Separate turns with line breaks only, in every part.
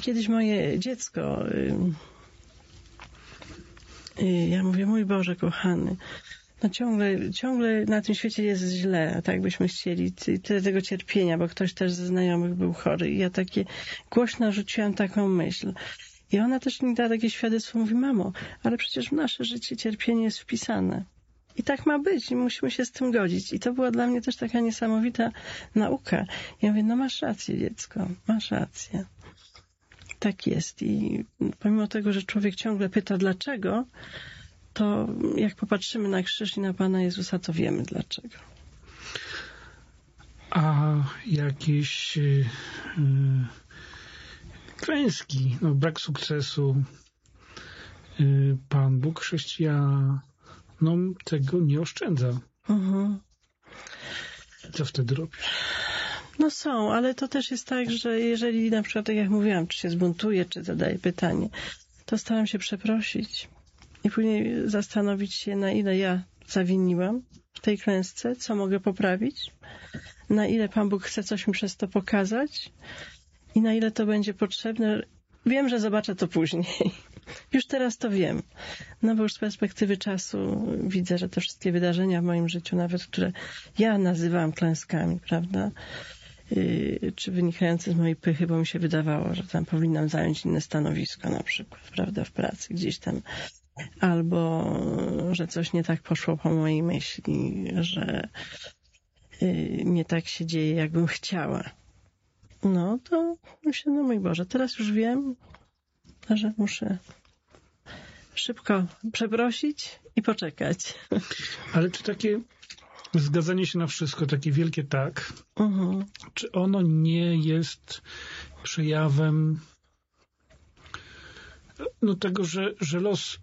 kiedyś moje dziecko, ja mówię, mój Boże kochany, no ciągle na tym świecie jest źle, a tak byśmy chcieli, tyle tego cierpienia, bo ktoś też ze znajomych był chory i ja takie głośno rzuciłam taką myśl. I ona też mi da takie świadectwo, mówi, mamo, ale przecież w nasze życie cierpienie jest wpisane. I tak ma być i musimy się z tym godzić. I to była dla mnie też taka niesamowita nauka. Ja mówię, no masz rację, dziecko, masz rację. Tak jest. I pomimo tego, że człowiek ciągle pyta dlaczego, to jak popatrzymy na krzyż i na Pana Jezusa, to wiemy dlaczego.
A jakieś klęski, no, brak sukcesu, Pan Bóg chrześcijanom tego nie oszczędza. Co wtedy robisz?
No są, ale to też jest tak, że jeżeli na przykład, tak jak mówiłam, czy się zbuntuje, czy zadaje pytanie, to staram się przeprosić i później zastanowić się, na ile ja zawiniłam w tej klęsce, co mogę poprawić, na ile Pan Bóg chce coś mi przez to pokazać i na ile to będzie potrzebne. Wiem, że zobaczę to później. Już teraz to wiem. No bo już z perspektywy czasu widzę, że te wszystkie wydarzenia w moim życiu, nawet które ja nazywałam klęskami, prawda, czy wynikające z mojej pychy, bo mi się wydawało, że tam powinnam zająć inne stanowisko na przykład, prawda, w pracy gdzieś tam, albo że coś nie tak poszło po mojej myśli, że nie tak się dzieje, jakbym chciała. No to myślę, no mój Boże, teraz już wiem, że muszę szybko przeprosić i poczekać.
Ale czy takie zgadzanie się na wszystko, takie wielkie tak, czy ono nie jest przejawem no tego, że los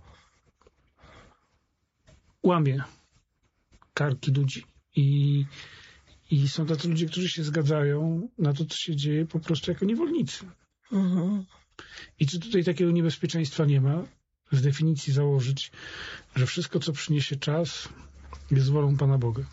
łamie karki ludzi i są tacy ludzie, którzy się zgadzają na to, co się dzieje po prostu jako niewolnicy. I czy tutaj takiego niebezpieczeństwa nie ma? Z definicji założyć, że wszystko, co przyniesie czas, jest wolą Pana Boga.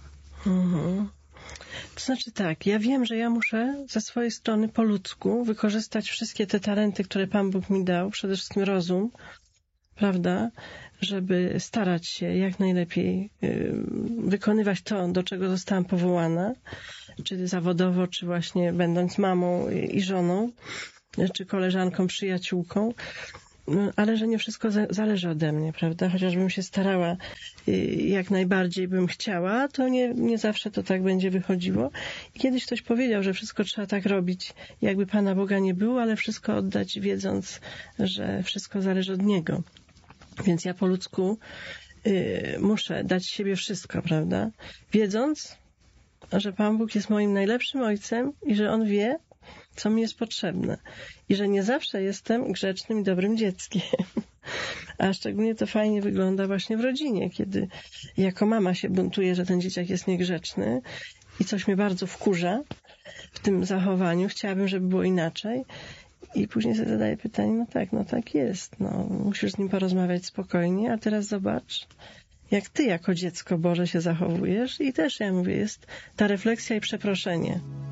To znaczy tak, ja wiem, że ja muszę ze swojej strony po ludzku wykorzystać wszystkie te talenty, które Pan Bóg mi dał, przede wszystkim rozum, prawda, żeby starać się jak najlepiej wykonywać to, do czego zostałam powołana, czy zawodowo, czy właśnie będąc mamą i żoną, czy koleżanką, przyjaciółką, ale że nie wszystko zależy ode mnie, prawda? Chociażbym się starała, jak najbardziej bym chciała, to nie zawsze to tak będzie wychodziło. I kiedyś ktoś powiedział, że wszystko trzeba tak robić, jakby Pana Boga nie było, ale wszystko oddać, wiedząc, że wszystko zależy od Niego. Więc ja po ludzku muszę dać siebie wszystko, prawda? Wiedząc, że Pan Bóg jest moim najlepszym ojcem i że On wie, co mi jest potrzebne. I że nie zawsze jestem grzecznym i dobrym dzieckiem. A szczególnie to fajnie wygląda właśnie w rodzinie, kiedy jako mama się buntuję, że ten dzieciak jest niegrzeczny i coś mnie bardzo wkurza w tym zachowaniu. Chciałabym, żeby było inaczej. I później sobie zadaję pytanie, no tak jest. No, musisz z nim porozmawiać spokojnie, a teraz zobacz, jak ty jako dziecko Boże się zachowujesz. I też ja mówię, jest ta refleksja i przeproszenie.